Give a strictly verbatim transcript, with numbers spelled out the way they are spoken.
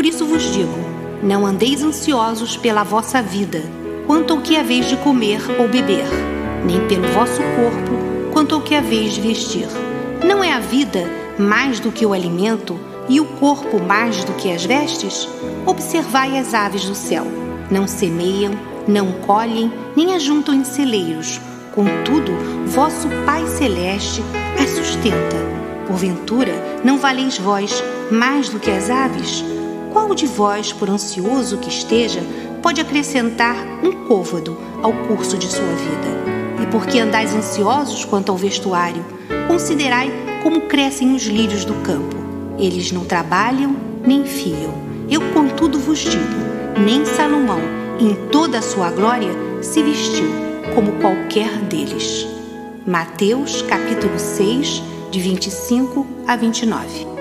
Por isso vos digo, não andeis ansiosos pela vossa vida, quanto ao que haveis de comer ou beber, nem pelo vosso corpo, quanto ao que haveis de vestir. Não é a vida mais do que o alimento, e o corpo mais do que as vestes? Observai as aves do céu. Não semeiam, não colhem, nem ajuntam em celeiros. Contudo, vosso Pai Celeste as sustenta. Porventura, não valeis vós mais do que as aves? Qual de vós, por ansioso que esteja, pode acrescentar um côvado ao curso de sua vida? E por que andais ansiosos quanto ao vestuário? Considerai como crescem os lírios do campo. Eles não trabalham nem fiam. Eu, contudo, vos digo, nem Salomão, em toda a sua glória, se vestiu como qualquer deles. Mateus, capítulo seis, de vinte e cinco a vinte e nove.